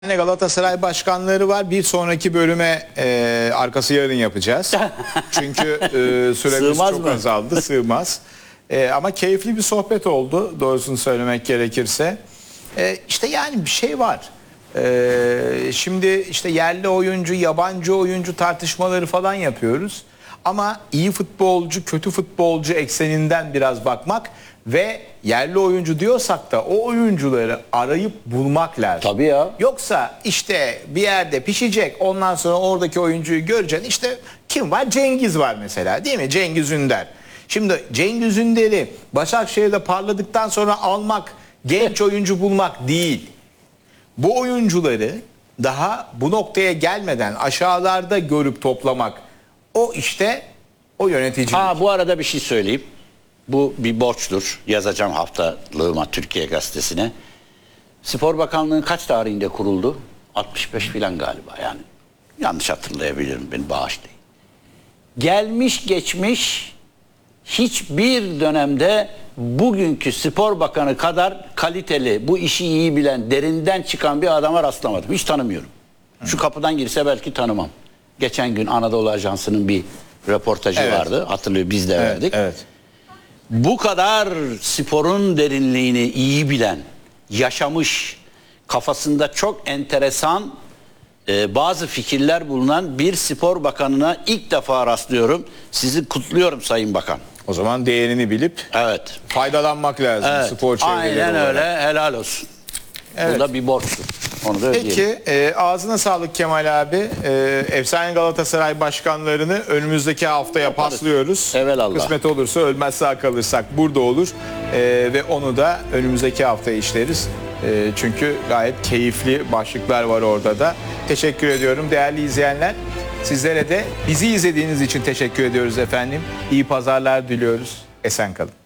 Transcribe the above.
Galatasaray başkanları var. Bir sonraki bölüme arkası yarın yapacağız. Çünkü süremiz Sığmaz çok mı? azaldı. Sığmaz. Ama keyifli bir sohbet oldu. Doğrusunu söylemek gerekirse. İşte yani bir şey var. Şimdi işte yerli oyuncu, yabancı oyuncu tartışmaları falan yapıyoruz. Ama iyi futbolcu, kötü futbolcu ekseninden biraz bakmak ve yerli oyuncu diyorsak da o oyuncuları arayıp bulmak lazım. Tabii ya. Yoksa işte bir yerde pişecek, ondan sonra oradaki oyuncuyu göreceksin. İşte kim var? Cengiz var mesela, değil mi? Cengiz Ünder. Şimdi Cengiz Ünder'i Başakşehir'de parladıktan sonra almak, genç oyuncu bulmak değil. Bu oyuncuları daha bu noktaya gelmeden aşağılarda görüp toplamak, o işte o yöneticilik. Bu arada bir şey söyleyeyim. Bu bir borçtur. Yazacağım haftalığıma Türkiye Gazetesi'ne. Spor Bakanlığı'nın kaç tarihinde kuruldu? 65 filan galiba yani. Yanlış hatırlayabilirim, beni bağışlayın. Gelmiş geçmiş hiçbir dönemde bugünkü spor bakanı kadar kaliteli, bu işi iyi bilen, derinden çıkan bir adama rastlamadım. Hiç tanımıyorum. Şu kapıdan girse belki tanımam. Geçen gün Anadolu Ajansı'nın bir röportajı vardı. Hatırlıyor, biz de verdik. Evet. Bu kadar sporun derinliğini iyi bilen, yaşamış, kafasında çok enteresan bazı fikirler bulunan bir spor bakanına ilk defa rastlıyorum. Sizi kutluyorum Sayın Bakan. O zaman değerini bilip Evet. faydalanmak lazım spor çevreleri Aynen olarak. öyle, helal olsun. Evet. Bu da bir borçtur. Onu da ödeyelim. Peki ağzına sağlık Kemal abi. Efsane Galatasaray başkanlarını önümüzdeki haftaya paslıyoruz. Evelallah. Kısmet olursa, ölmez sağ kalırsak burada olur. Ve onu da önümüzdeki hafta işleriz. Çünkü gayet keyifli başlıklar var orada da. Teşekkür ediyorum değerli izleyenler. Sizlere de bizi izlediğiniz için teşekkür ediyoruz efendim. İyi pazarlar diliyoruz. Esen kalın.